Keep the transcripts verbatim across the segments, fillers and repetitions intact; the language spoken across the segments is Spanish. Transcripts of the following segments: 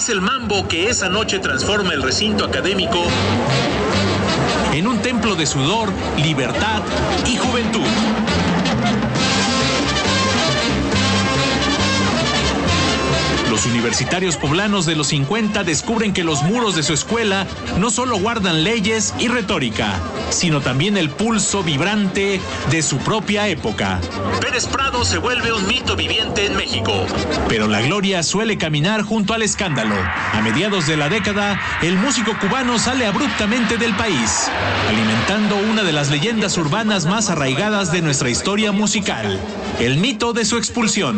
Es el mambo que esa noche transforma el recinto académico en un templo de sudor, libertad y juventud. Los universitarios poblanos de los cincuenta descubren que los muros de su escuela no solo guardan leyes y retórica, sino también el pulso vibrante de su propia época. Pérez Prado se vuelve un mito viviente en México. Pero la gloria suele caminar junto al escándalo. A mediados de la década, el músico cubano sale abruptamente del país, alimentando una de las leyendas urbanas más arraigadas de nuestra historia musical, el mito de su expulsión.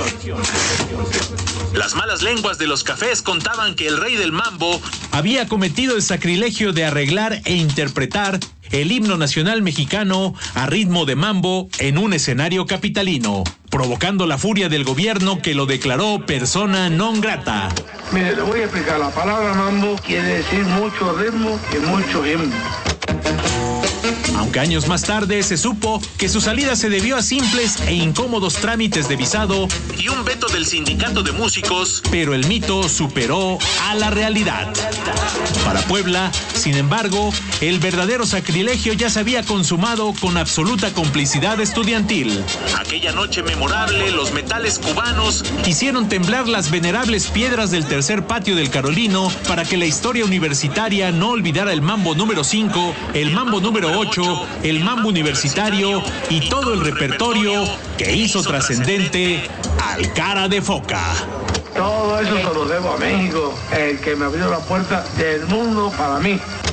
Las malas lenguas de los cafés contaban que el rey del mambo había cometido el sacrilegio de arreglar e interpretar el himno nacional mexicano a ritmo de mambo en un escenario capitalino, provocando la furia del gobierno que lo declaró persona non grata. Mire, le voy a explicar. La palabra mambo quiere decir mucho ritmo y mucho himno. Aunque años más tarde se supo que su salida se debió a simples e incómodos trámites de visado y un veto del sindicato de músicos, pero el mito superó a la realidad. Para Puebla, sin embargo, el verdadero sacrilegio ya se había consumado con absoluta complicidad estudiantil. Aquella noche memorable, los metales cubanos hicieron temblar las venerables piedras del tercer patio del Carolino para que la historia universitaria no olvidara el mambo número cinco, el mambo número ocho, el mambo universitario y todo el repertorio que hizo trascendente al Cara de Foca. Todo eso se lo debo a México, el que me abrió la puerta del mundo para mí.